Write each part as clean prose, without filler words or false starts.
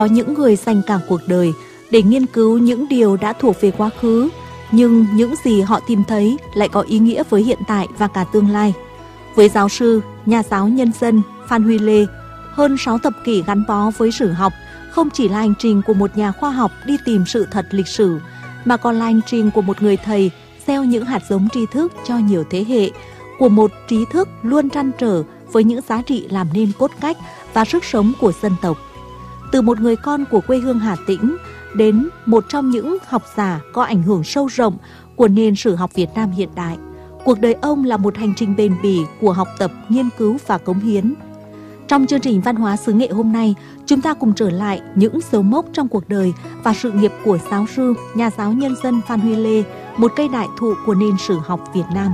Có những người dành cả cuộc đời để nghiên cứu những điều đã thuộc về quá khứ, nhưng những gì họ tìm thấy lại có ý nghĩa với hiện tại và cả tương lai. Với giáo sư, nhà giáo nhân dân Phan Huy Lê, hơn 6 thập kỷ gắn bó với sử học không chỉ là hành trình của một nhà khoa học đi tìm sự thật lịch sử, mà còn là hành trình của một người thầy gieo những hạt giống tri thức cho nhiều thế hệ, của một trí thức luôn trăn trở với những giá trị làm nên cốt cách và sức sống của dân tộc. Từ một người con của quê hương Hà Tĩnh đến một trong những học giả có ảnh hưởng sâu rộng của nền sử học Việt Nam hiện đại, cuộc đời ông là một hành trình bền bỉ của học tập, nghiên cứu và cống hiến. Trong chương trình Văn hóa xứ Nghệ hôm nay, chúng ta cùng trở lại những dấu mốc trong cuộc đời và sự nghiệp của giáo sư, nhà giáo nhân dân Phan Huy Lê, một cây đại thụ của nền sử học Việt Nam.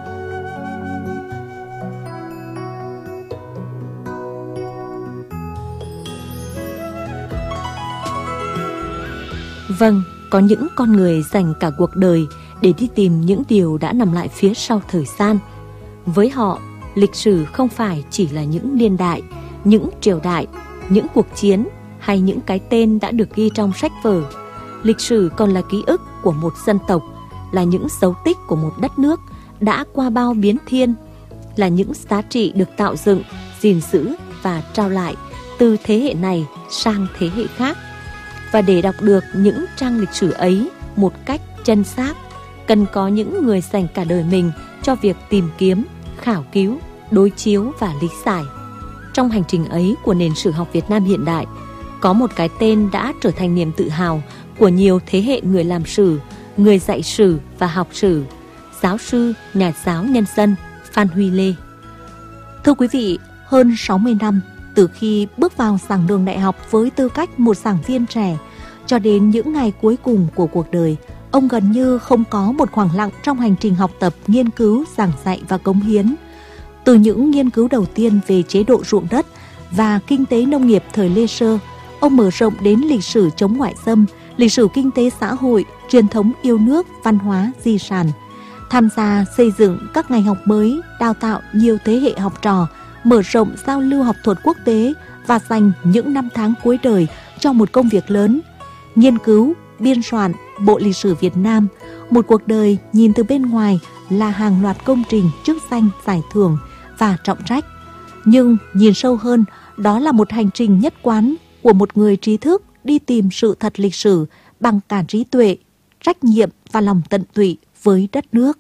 Vâng, có những con người dành cả cuộc đời để đi tìm những điều đã nằm lại phía sau thời gian. Với họ, lịch sử không phải chỉ là những niên đại, những triều đại, những cuộc chiến hay những cái tên đã được ghi trong sách vở. Lịch sử còn là ký ức của một dân tộc, là những dấu tích của một đất nước đã qua bao biến thiên, là những giá trị được tạo dựng, gìn giữ và trao lại từ thế hệ này sang thế hệ khác. Và để đọc được những trang lịch sử ấy một cách chân xác, cần có những người dành cả đời mình cho việc tìm kiếm, khảo cứu, đối chiếu và lý giải. Trong hành trình ấy của nền sử học Việt Nam hiện đại, có một cái tên đã trở thành niềm tự hào của nhiều thế hệ người làm sử, người dạy sử và học sử, giáo sư, nhà giáo nhân dân Phan Huy Lê. Thưa quý vị, hơn 60 năm từ khi bước vào giảng đường đại học với tư cách một giảng viên trẻ, cho đến những ngày cuối cùng của cuộc đời, ông gần như không có một khoảng lặng trong hành trình học tập, nghiên cứu, giảng dạy và cống hiến. Từ những nghiên cứu đầu tiên về chế độ ruộng đất và kinh tế nông nghiệp thời Lê Sơ, ông mở rộng đến lịch sử chống ngoại xâm, lịch sử kinh tế xã hội, truyền thống yêu nước, văn hóa, di sản. Tham gia xây dựng các ngành học mới, đào tạo nhiều thế hệ học trò, mở rộng giao lưu học thuật quốc tế và dành những năm tháng cuối đời cho một công việc lớn, nghiên cứu, biên soạn Bộ Lịch sử Việt Nam, một cuộc đời nhìn từ bên ngoài là hàng loạt công trình, chức danh, giải thưởng và trọng trách. Nhưng nhìn sâu hơn, đó là một hành trình nhất quán của một người trí thức đi tìm sự thật lịch sử bằng cả trí tuệ, trách nhiệm và lòng tận tụy với đất nước.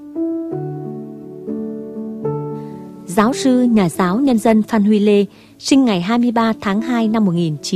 Giáo sư, nhà giáo nhân dân Phan Huy Lê sinh ngày 23 tháng 2 năm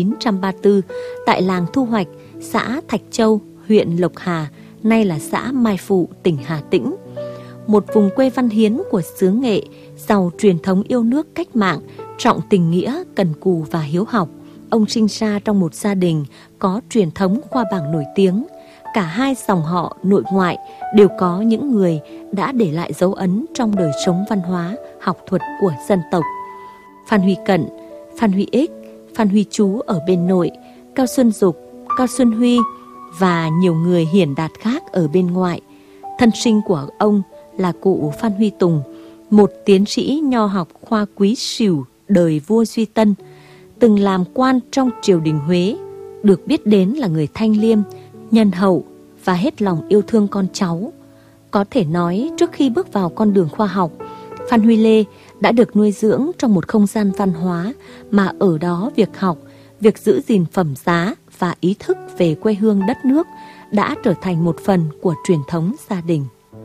1934 tại làng Thu Hoạch, xã Thạch Châu, huyện Lộc Hà, nay là xã Mai Phụ, tỉnh Hà Tĩnh. Một vùng quê văn hiến của xứ Nghệ, giàu truyền thống yêu nước cách mạng, trọng tình nghĩa, cần cù và hiếu học. Ông sinh ra trong một gia đình có truyền thống khoa bảng nổi tiếng. Cả hai dòng họ nội ngoại đều có những người đã để lại dấu ấn trong đời sống văn hóa, học thuật của dân tộc. Phan Huy Cận, Phan Huy Ích, Phan Huy Chú ở bên nội, Cao Xuân Dục, Cao Xuân Huy và nhiều người hiển đạt khác ở bên ngoại. Thân sinh của ông là cụ Phan Huy Tùng, một tiến sĩ nho học khoa Quý Sửu đời vua Duy Tân, từng làm quan trong triều đình Huế, được biết đến là người thanh liêm, nhân hậu và hết lòng yêu thương con cháu. Có thể nói trước khi bước vào con đường khoa học, Phan Huy Lê đã được nuôi dưỡng trong một không gian văn hóa mà ở đó việc học, việc giữ gìn phẩm giá và ý thức về quê hương đất nước đã trở thành một phần của truyền thống gia đình.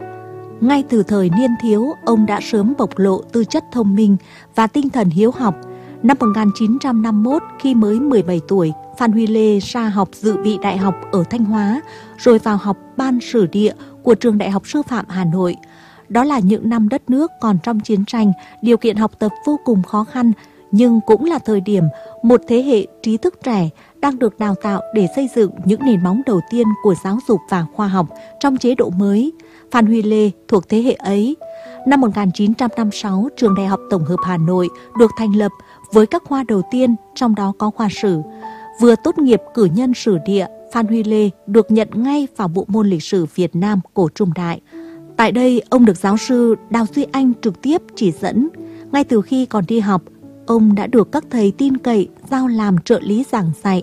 Ngay từ thời niên thiếu, ông đã sớm bộc lộ tư chất thông minh và tinh thần hiếu học. Năm 1951, khi mới 17 tuổi, Phan Huy Lê ra học dự bị đại học ở Thanh Hóa, rồi vào học ban sử địa của Trường Đại học Sư phạm Hà Nội. Đó là những năm đất nước còn trong chiến tranh, điều kiện học tập vô cùng khó khăn, nhưng cũng là thời điểm một thế hệ trí thức trẻ đang được đào tạo để xây dựng những nền móng đầu tiên của giáo dục và khoa học trong chế độ mới. Phan Huy Lê thuộc thế hệ ấy. Năm 1956, Trường Đại học Tổng hợp Hà Nội được thành lập với các khoa đầu tiên, trong đó có khoa sử. Vừa tốt nghiệp cử nhân sử địa, Phan Huy Lê được nhận ngay vào bộ môn lịch sử Việt Nam cổ trung đại. Tại đây, ông được giáo sư Đào Duy Anh trực tiếp chỉ dẫn. Ngay từ khi còn đi học, ông đã được các thầy tin cậy giao làm trợ lý giảng dạy